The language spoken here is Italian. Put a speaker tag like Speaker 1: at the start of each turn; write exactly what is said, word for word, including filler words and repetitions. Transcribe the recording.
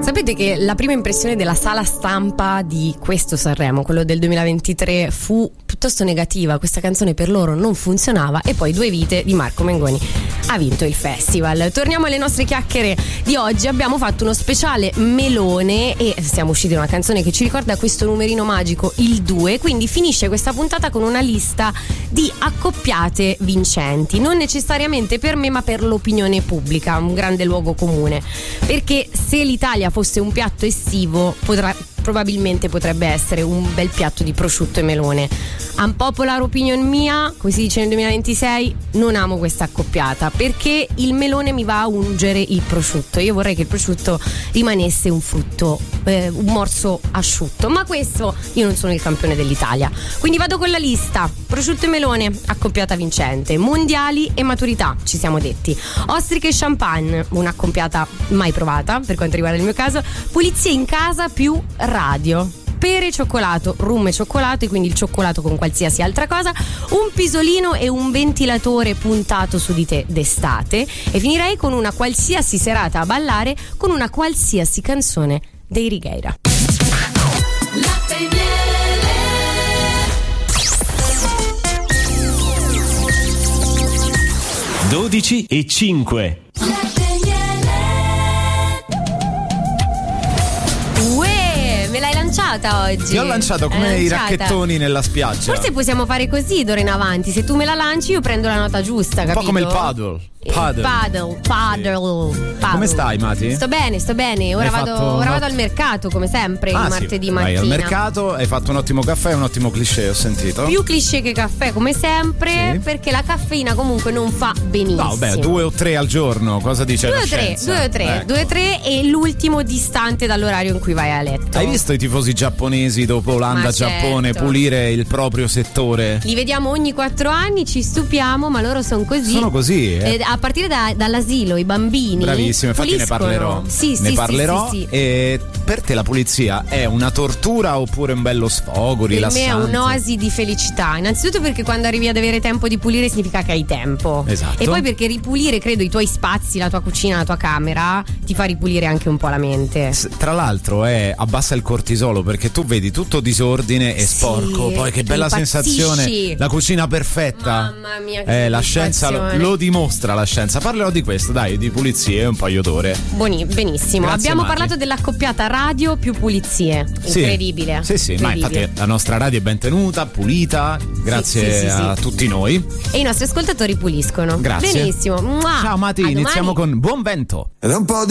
Speaker 1: Sapete che la prima impressione della sala stampa di questo Sanremo, quello del duemilaventitré, fu piuttosto negativa. Questa canzone per loro non funzionava e poi Due vite di Marco Mengoni ha vinto il festival. Torniamo alle nostre chiacchiere di oggi. Abbiamo fatto uno speciale melone e siamo usciti da una canzone che ci ricorda questo numerino magico, il due. Quindi finisce questa puntata con una lista di accoppiate vincenti, non necessariamente per me ma per l'opinione pubblica, un grande luogo comune, perché se l'Italia fosse un piatto estivo potrà, probabilmente potrebbe essere un bel piatto di prosciutto e melone. Unpopular opinion mia, come si dice nel duemilaventisei, non amo questa accoppiata perché il melone mi va a ungere il prosciutto. Io vorrei che il prosciutto rimanesse un frutto, eh, un morso asciutto, ma questo io non sono il campione dell'Italia, quindi vado con la lista: prosciutto e melone, accoppiata vincente. Mondiali e maturità, ci siamo detti. Ostriche e champagne, un'accoppiata mai provata per quanto riguarda il mio caso. Pulizie in casa più radio. Pere e cioccolato, rum e cioccolato, e quindi il cioccolato con qualsiasi altra cosa. Un pisolino e un ventilatore puntato su di te d'estate. E finirei con una qualsiasi serata a ballare con una qualsiasi canzone dei Righeira.
Speaker 2: dodici e cinque.
Speaker 1: Me l'hai lanciata oggi.
Speaker 3: Ti ho lanciato come
Speaker 1: L'hai
Speaker 3: i
Speaker 1: lanciata.
Speaker 3: racchettoni nella spiaggia.
Speaker 1: Forse possiamo fare così d'ora in avanti. Se tu me la lanci io prendo la nota giusta, capito?
Speaker 3: Un po' come il paddle.
Speaker 1: Paddle, paddle, paddle,
Speaker 3: Sì.
Speaker 1: paddle.
Speaker 3: Come stai, Mati?
Speaker 1: Sto bene, sto bene. Ora,
Speaker 3: Hai
Speaker 1: vado,
Speaker 3: fatto
Speaker 1: ora
Speaker 3: una-
Speaker 1: vado al mercato come sempre,
Speaker 3: Ah,
Speaker 1: il
Speaker 3: sì.
Speaker 1: martedì
Speaker 3: Vai
Speaker 1: mattina.
Speaker 3: al mercato, hai fatto un ottimo caffè e un ottimo cliché, ho sentito.
Speaker 1: Più cliché che caffè come sempre,
Speaker 3: Sì.
Speaker 1: perché la caffeina comunque non fa benissimo.
Speaker 3: No, beh, due o tre al giorno, cosa dice
Speaker 1: Due
Speaker 3: la
Speaker 1: o tre,
Speaker 3: scienza?
Speaker 1: due o tre,
Speaker 3: Ecco.
Speaker 1: due o tre e l'ultimo distante dall'orario in cui vai a letto.
Speaker 3: Hai visto i tifosi giapponesi dopo Olanda-Giappone
Speaker 1: certo.
Speaker 3: pulire il proprio settore?
Speaker 1: Li vediamo ogni quattro anni, ci stupiamo, ma loro sono così.
Speaker 3: Sono così, eh?
Speaker 1: Eh, a partire da- dall'asilo, i bambini.
Speaker 3: Bravissimo, infatti
Speaker 1: puliscono.
Speaker 3: ne parlerò.
Speaker 1: Sì, sì,
Speaker 3: ne
Speaker 1: sì,
Speaker 3: parlerò.
Speaker 1: sì, sì.
Speaker 3: E per te la pulizia è una tortura oppure un bello sfogo,
Speaker 1: Per
Speaker 3: rilassante?
Speaker 1: me è un'oasi di felicità. Innanzitutto perché quando arrivi ad avere tempo di pulire significa che hai tempo.
Speaker 3: Esatto.
Speaker 1: E poi perché ripulire, credo, i tuoi spazi, la tua cucina, la tua camera, ti fa ripulire anche un po' la mente.
Speaker 3: S- Tra l'altro è abbassa il cortisolo perché tu vedi tutto disordine e
Speaker 1: Sì,
Speaker 3: sporco, poi che bella
Speaker 1: impazzisci.
Speaker 3: sensazione, la cucina perfetta.
Speaker 1: Mamma mia, che
Speaker 3: eh, la scienza lo,
Speaker 1: soddisfazione.
Speaker 3: lo dimostra, la scienza. Parlerò di questo, dai, di pulizie e un paio d'ore.
Speaker 1: Buoni, benissimo.
Speaker 3: Grazie,
Speaker 1: Abbiamo
Speaker 3: Mati.
Speaker 1: parlato dell'accoppiata radio più pulizie.
Speaker 3: Sì.
Speaker 1: Incredibile.
Speaker 3: Sì, sì, ma
Speaker 1: Incredibile.
Speaker 3: infatti la nostra radio è ben tenuta, pulita, grazie
Speaker 1: sì, sì,
Speaker 3: a
Speaker 1: sì.
Speaker 3: tutti noi.
Speaker 1: E i nostri ascoltatori puliscono.
Speaker 3: Grazie.
Speaker 1: Benissimo. Mua.
Speaker 3: Ciao Mati,
Speaker 1: A domani.
Speaker 3: iniziamo con Buon Vento.
Speaker 4: Ed è un po' di